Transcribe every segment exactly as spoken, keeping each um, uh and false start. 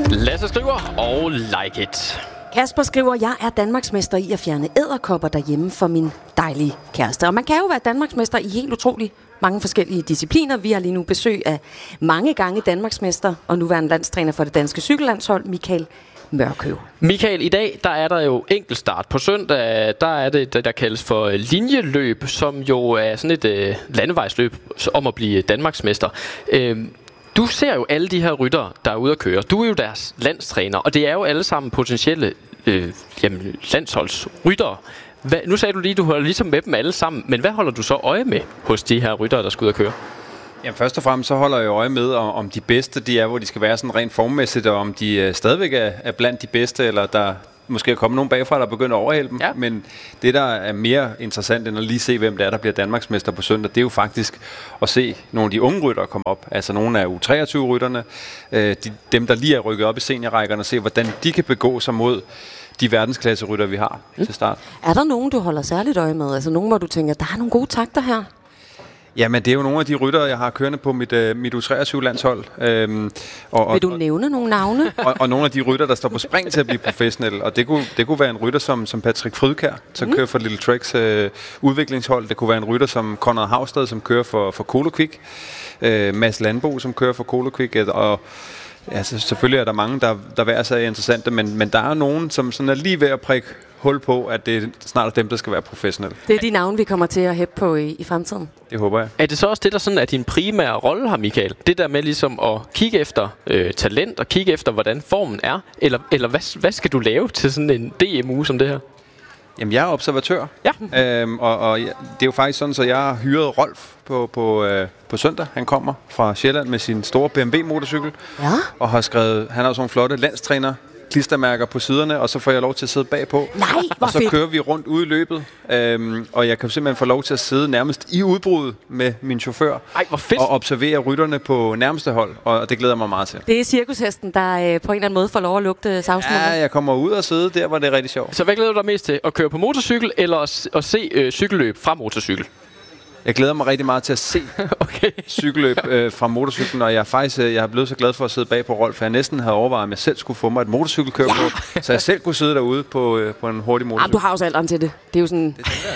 Lasse skriver og like it. Kasper skriver, jeg er danmarksmester i at fjerne edderkopper derhjemme for min dejlige kæreste. Og man kan jo være danmarksmester i helt utroligt mange forskellige discipliner. Vi har lige nu besøg af mange gange danmarksmester og nuværende landstræner for det danske cykellandshold, Michael Mørkøv. Michael, i dag der er der jo enkeltstart. På søndag der er det, der kaldes for linjeløb, som jo er sådan et øh, landevejsløb om at blive danmarksmester. Øh, Du ser jo alle de her ryttere, der er ude at køre. Du er jo deres landstræner, og det er jo alle sammen potentielle øh, jamen, landsholdsryttere. Hvad, nu sagde du lige, at du holder ligesom med dem alle sammen, men hvad holder du så øje med hos de her ryttere, der skal ud at køre? Jamen, først og fremmest så holder jeg øje med, om de bedste de er, hvor de skal være sådan rent formmæssigt, og om de øh, stadigvæk er, er blandt de bedste, eller der måske er kommet nogen bagfra, der begynder at overhælde dem. Ja. Men det, der er mere interessant, end at lige se, hvem det er, der bliver danmarksmester på søndag, det er jo faktisk at se nogle af de unge ryttere komme op. Altså nogle af U treogtyve-rytterne, øh, de, dem, der lige er rykket op i seniorrækkerne, og se, hvordan de kan begå sig mod de verdensklasserytter, vi har mm. til start. Er der nogen, du holder særligt øje med? Altså nogen, hvor du tænker, der er nogle gode takter her? Jamen, det er jo nogle af de ryttere, jeg har kørende på mit, uh, mit U treogtyve-landshold. Øhm, og, og, Vil du nævne nogle navne? og, og nogle af de rytter, der står på spring til at blive professionelle. Og det kunne, det kunne være en rytter som, som Patrick Frydkjær, som mm. kører for Little Treks uh, udviklingshold. Det kunne være en rytter som Conrad Havsted, som kører for, for Colo Quick. Uh, Mads Landbo, som kører for Colo Quick. Og altså, selvfølgelig er der mange, der, der hver sig er interessante, men, men der er nogen, som sådan er lige ved at prikke hul på, at det er snart dem, der skal være professionelle. Det er de navne, vi kommer til at hæppe på i, i fremtiden. Det håber jeg. Er det så også det, der sådan er din primære rolle her, Michael? Det der med ligesom at kigge efter øh, talent, og kigge efter, hvordan formen er? Eller, eller hvad, hvad skal du lave til sådan en D M-uge som det her? Jamen, jeg er observatør. Ja. Øhm, og, og det er jo faktisk sådan, så jeg har hyret Rolf på, på, øh, på søndag. Han kommer fra Sjælland med sin store B M W-motorcykel. Ja. Og har skrevet, han har sådan nogle flotte landstræner klistermærker på siderne, og så får jeg lov til at sidde bagpå. Nej, hvor Og så fedt. kører vi rundt ude i løbet, øhm, og jeg kan simpelthen få lov til at sidde nærmest i udbruddet med min chauffør. Ej, hvor fedt. Og observere rytterne på nærmeste hold, og det glæder mig meget til. Det er cirkushesten, der øh, på en eller anden måde får lov at lugte savsmulden. Ja, jeg kommer ud og sidde der, hvor det er rigtig sjovt. Så hvad glæder du dig mest til? At køre på motorcykel, eller at, at se øh, cykelløb fra motorcykel? Jeg glæder mig rigtig meget til at se okay. cykelløb øh, fra motorcyklen, og jeg er faktisk øh, jeg er blevet så glad for at sidde bag på Rolf, for jeg næsten havde overvejet, om jeg selv skulle få mig et motorcykelkører ja. på, så jeg selv kunne sidde derude på, øh, på en hurtig motorcykel. Ah, du har også alderen til det. Det er jo sådan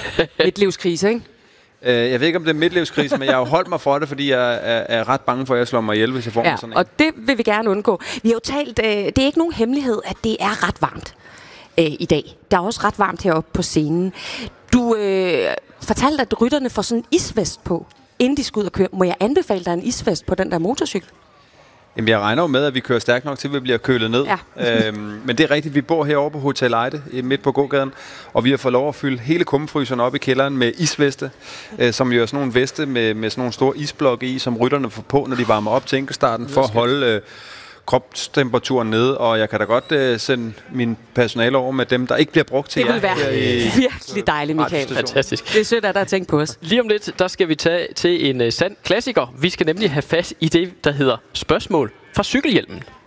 et livskrise, ikke? Øh, jeg ved ikke, om det er midtlivskrise, men jeg har jo holdt mig for det, fordi jeg er, er ret bange for, at jeg slår mig ihjel, hvis jeg får ja, sådan en. Og det vil vi gerne undgå. Vi har jo talt, øh, det er ikke nogen hemmelighed, at det er ret varmt øh, i dag. Der er også ret varmt heroppe på scenen. Du øh, fortalte, at rytterne får sådan en isvest på, inden de skal ud og køre. Må jeg anbefale dig en isvest på den der motorcykel? Jamen, jeg regner jo med, at vi kører stærkt nok til, at vi bliver kølet ned. Ja. øhm, men det er rigtigt, vi bor herovre på Hotel Ejde, midt på gågaden, og vi har fået lov at fylde hele kummefryseren op i kælderen med isveste, øh, som jo er sådan nogle veste med, med sådan nogle store isblokke i, som rytterne får på, når de varmer op til enkeltstarten, for at holde øh, kropstemperaturen nede, og jeg kan da godt øh, sende min personale over med dem, der ikke bliver brugt til det jer. Det vil være i, virkelig dejligt, Michael. Fantastisk. Det er sødt, at der er tænkt på os. Lige om lidt, der skal vi tage til en uh, sand klassiker. Vi skal nemlig have fat i det, der hedder spørgsmål fra cykelhjelmen.